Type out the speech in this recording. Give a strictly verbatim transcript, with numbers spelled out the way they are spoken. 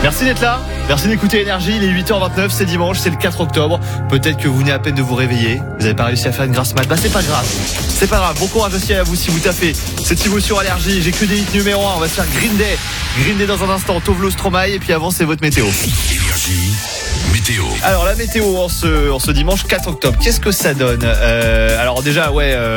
Merci d'être là, merci d'écouter Énergie, il est huit heures vingt-neuf, c'est dimanche, c'est le quatre octobre. Peut-être que vous venez à peine de vous réveiller, vous n'avez pas réussi à faire une grasse mat, bah c'est pas grave, c'est pas grave, bon courage aussi à vous si vous taffez. C'est Thibaut sur Énergie, j'ai que des hits numéro un, on va se faire Green Day. Green Day dans un instant, Tovlo Stromae, et puis avant c'est votre météo. Énergie, météo. Alors la météo en ce, en ce dimanche quatre octobre, qu'est-ce que ça donne euh, Alors déjà ouais... Euh